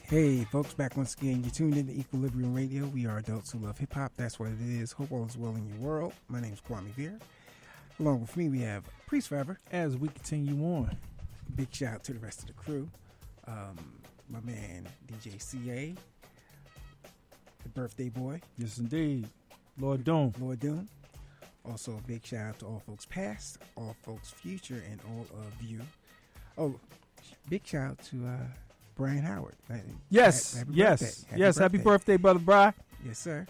Hey, folks, back once again. You're tuned in to Equilibrium Radio. We are adults who love hip-hop. That's what it is. Hope all is well in your world. My name is Kwame Veer. Along with me, we have Priest Forever. As we continue on, big shout out to the rest of the crew. My man, DJ CA, the birthday boy. Yes, indeed. Lord Doom. Lord Doom. Also, a big shout out to all folks past, all folks future, and all of you. Oh, big shout out to Brian Howard. Yes, happy birthday, Brother Brian. Yes, sir.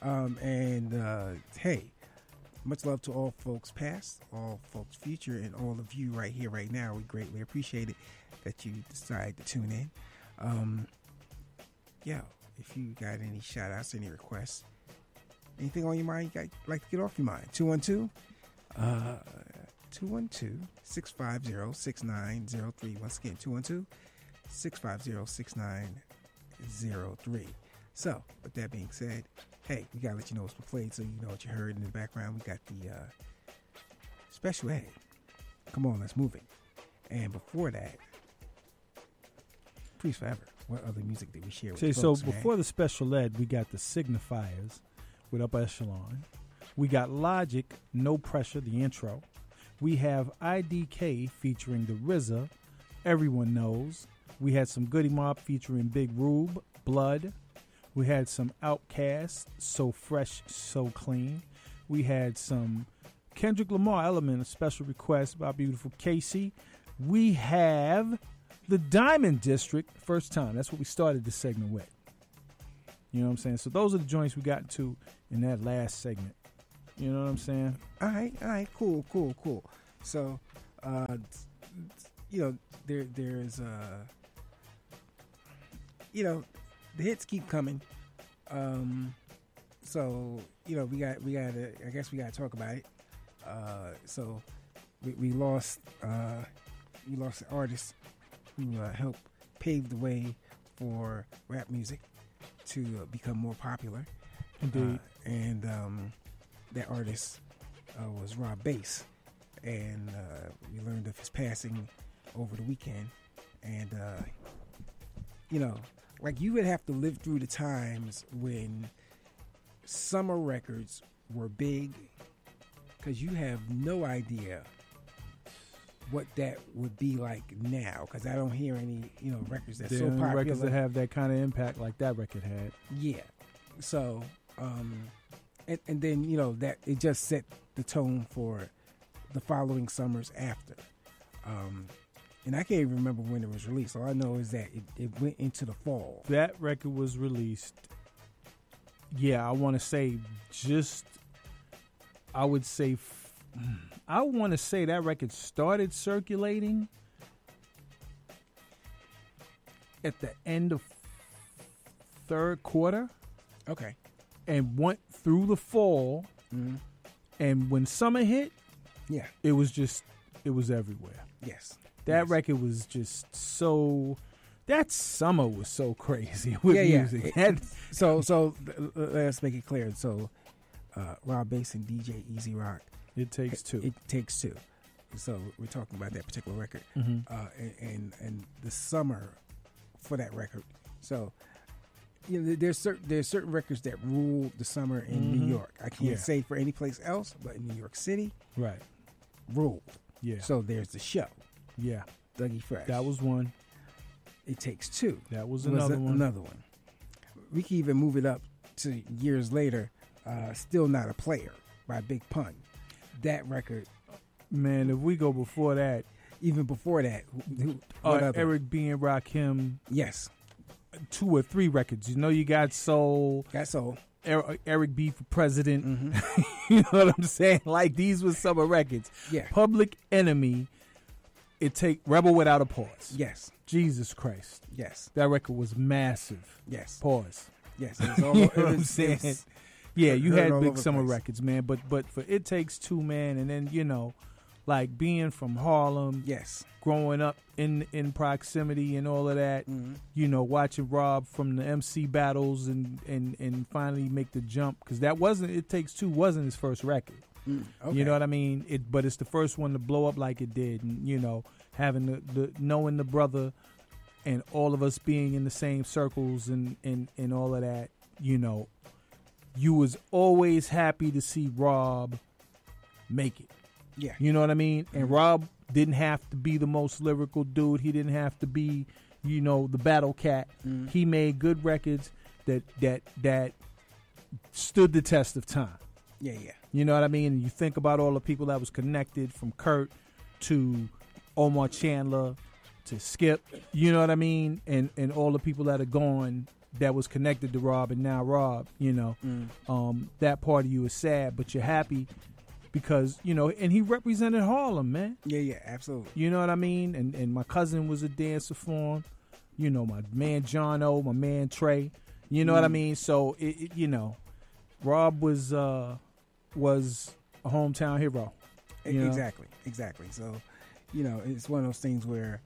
Hey, much love to all folks past, all folks future, and all of you right here, right now. We greatly appreciate it that you decide to tune in. If you got any shout outs, any requests, anything on your mind you like to get off your mind, 212-650-6903. Once again, 212-650-6903. So, with that being said, hey, we gotta let you know what's played so you know what you heard in the background. We got the special ed. Come on, let's move it. And before that, Priest Forever. What other music did we share with folks, so before the special ed, we got the Signifiers with Upper Echelon. We got Logic, No Pressure, the intro. We have IDK featuring the RZA, Everyone Knows. We had some Goody Mob featuring Big Rube, Blood. We had some Outkast, So Fresh, So Clean. We had some Kendrick Lamar Element, a special request by beautiful Casey. We have the Diamond District, first time. That's what we started this segment with. You know what I'm saying? So those are the joints we got into in that last segment. You know what I'm saying? All right, cool. So, there's the hits keep coming. So, we got to, I guess we got to talk about it. So we lost an artist who helped pave the way for rap music to become more popular. Indeed. That artist was Rob Bass, and we learned of his passing over the weekend. And you would have to live through the times when summer records were big, because you have no idea what that would be like now, because I don't hear any records that's so popular. Records that have that kind of impact like that record had. Yeah. So and then that it just set the tone for the following summers after. And I can't even remember when it was released. All I know is that it went into the fall. That record was released, I want to say that record started circulating at the end of third quarter. Okay. And went through the fall. Mm-hmm. And when summer hit, it was everywhere. Yes. That record was just so... That summer was so crazy with music. So let's make it clear. So Rob Bass and DJ Easy Rock. It Takes Two. It Takes Two. So we're talking about that particular record. Mm-hmm. And the summer for that record. So there's certain records that rule the summer in New York. I can't say for any place else, but in New York City, right, ruled. Yeah. So there's The Show. Yeah. Dougie Fresh. That was one. It Takes Two. That was another one. Another one. We can even move it up to years later. Still Not a Player by Big Pun. That record. Man, if we go before that. Even before that. Eric B. and Rakim. Yes. 2 or 3 records. You got Soul. Got Soul. Eric B. for President. Mm-hmm. You know what I'm saying? Like, these were summer records. Yeah. Public Enemy. Rebel Without a Pause. Yes. Jesus Christ. Yes. That record was massive. Yes. Pause. Yes. You know what I'm saying? You had big summer records, man. But for It Takes Two, man, and then, like being from Harlem. Yes. Growing up in proximity and all of that. Mm-hmm. Watching Rob from the MC battles and finally make the jump. Because It Takes Two wasn't his first record. Okay. You know what I mean? But it's the first one to blow up like it did. And, having the knowing the brother and all of us being in the same circles and all of that, you know, you was always happy to see Rob make it. Yeah. You know what I mean? And Rob didn't have to be the most lyrical dude. He didn't have to be, you know, the battle cat. He made good records that stood the test of time. Yeah. You know what I mean? And you think about all the people that was connected, from Kurt to Omar Chandler to Skip, you know what I mean? And all the people that are gone that was connected to Rob, and now Rob, you know, that part of you is sad, but you're happy because, you know, and he represented Harlem, man. Yeah, absolutely. You know what I mean? And my cousin was a dancer for him. You know, my man John O, my man Trey. You know what I mean? So, you know, Rob was a hometown hero. Exactly. So, you know, it's one of those things where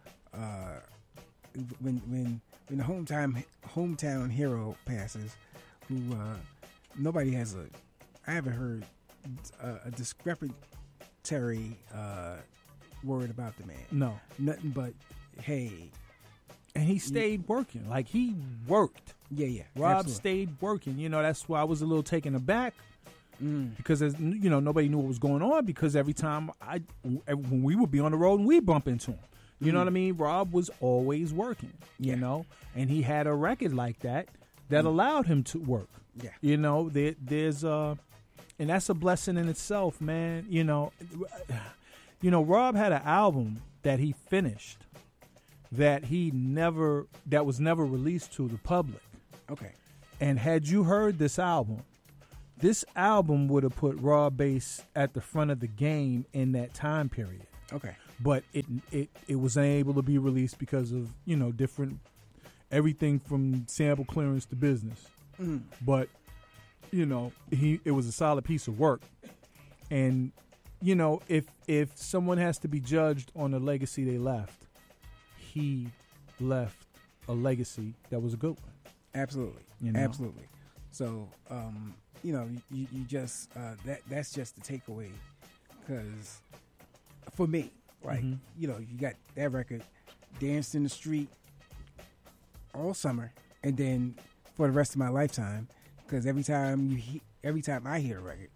when the hometown hero passes, who nobody has I haven't heard a discrepatory word about the man. No, nothing but hey. And he stayed working. Like, he worked. Yeah. Rob absolutely. stayed working. You know, that's why I was a little taken aback. Because, you know, nobody knew what was going on, because every time when we would be on the road and we bump into him, you know what I mean? Rob was always working, you know, and he had a record like that allowed him to work. Yeah. You know, there's and that's a blessing in itself, man. You know, Rob had an album that he finished that was never released to the public. Okay. And had you heard this album would have put Rob Bass at the front of the game in that time period. Okay. But it was unable to be released because of, you know, different, everything from sample clearance to business. But, you know, it was a solid piece of work. And, you know, if someone has to be judged on the legacy they left, he left a legacy that was a good one. Absolutely. You know? Absolutely. So, you know, you just that's just the takeaway, because for me, like, you know, you got that record, danced in the street all summer, and then for the rest of my lifetime, because every time I hear a record,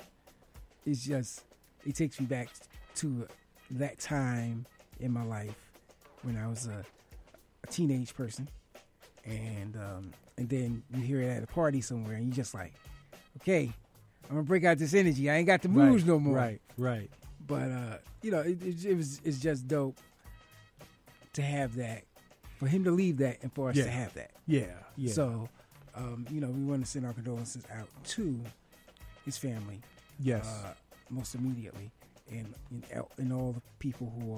it takes me back to that time in my life when I was a teenage person, and then you hear it at a party somewhere, and you just like, okay, I'm gonna break out this energy. I ain't got the moves no more. Right. But you know, it's just dope to have that, for him to leave that, and for us to have that. Yeah. So, you know, we want to send our condolences out to his family. Yes. Most immediately, and all the people who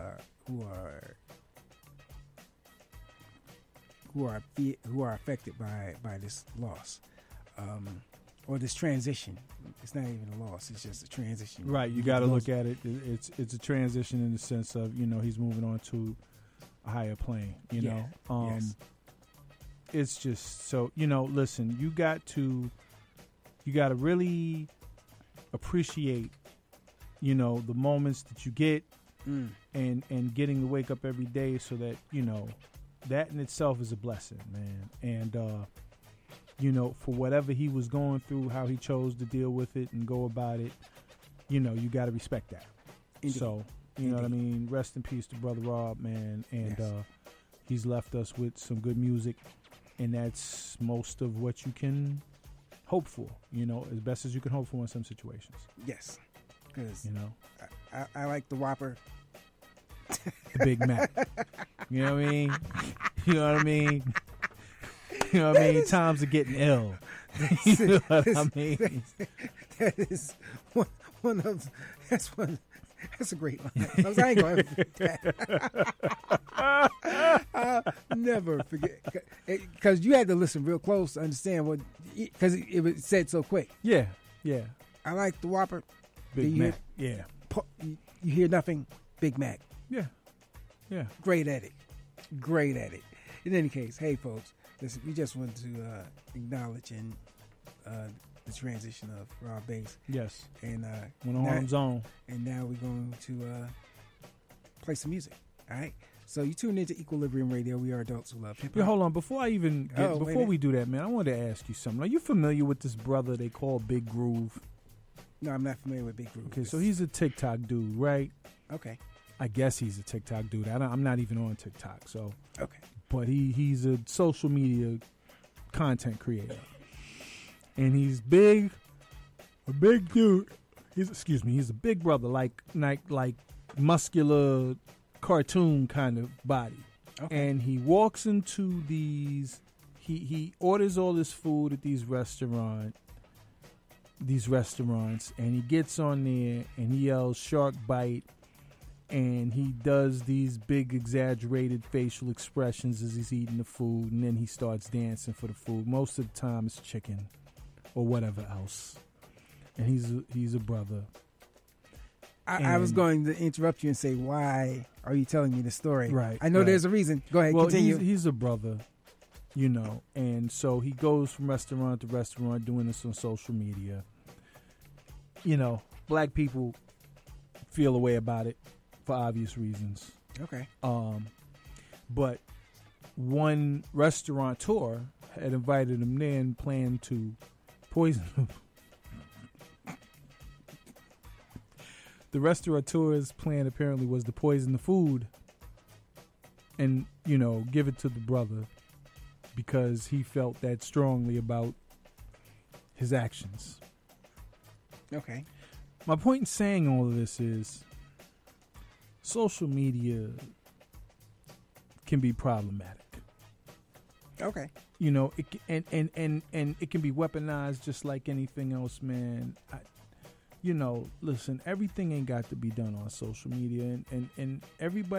are affected by this loss, or this transition. It's not even a loss; it's just a transition. Right. You got to look at it. It's a transition in the sense of, you know, he's moving on to a higher plane. You know. Yes. It's just so, you know. Listen, you got to really appreciate, you know, the moments that you get, and getting to wake up every day, so that, you know, that in itself is a blessing, man. And you know, for whatever he was going through, how he chose to deal with it and go about it, you know, you got to respect that. Indeed. So, you know what I mean? Rest in peace to Brother Rob, man. And he's left us with some good music, and that's most of what you can hope for, you know, as best as you can hope for in some situations. Yes. Because, you know, I like the Whopper. The Big Mac. You know what I mean? You know what I mean? You know what I mean? Times are getting ill. You know what I mean? That is one of that's a great line. I ain't gonna ever forget that. I'll never forget, because you had to listen real close to understand what, because it was said so quick. Yeah. I like the Whopper. Big Mac. Yeah. You hear nothing. Big Mac. Yeah. Great at it. In any case, hey folks, listen, we just want to acknowledge the transition of Rob Bass. Yes. And Harlem's own. And now we're going to play some music. All right. So you tuned into Equilibrium Radio. We are adults who love hip Yeah, hop. hold on. Before I even get, wait a before we do that, man, I wanted to ask you something. Are you familiar with this brother they call Big Groove? No, I'm not familiar with Big Groove. Okay, so he's a TikTok dude, right? Okay. I guess he's a TikTok dude. I'm not even on TikTok, so. Okay. But he's a social media content creator, and he's big, a big dude. He's a big brother, like muscular cartoon kind of body. Okay. And he walks into these. He orders all this food at these restaurants, and he gets on there and he yells "shark bite," and he does these big exaggerated facial expressions as he's eating the food, and then he starts dancing for the food. Most of the time it's chicken or whatever else. And he's a brother. I was going to interrupt you and say, why are you telling me the story? Right. I know there's a reason. Go ahead, continue. He's a brother, and so he goes from restaurant to restaurant doing this on social media. Black people feel a way about it for obvious reasons. Okay. But one restaurateur had invited him there and planned to poison him. The restaurateur's plan apparently was to poison the food and, give it to the brother because he felt that strongly about his actions. Okay. My point in saying all of this is social media can be problematic. Okay. It and it can be weaponized just like anything else, man. Listen, everything ain't got to be done on social media, and everybody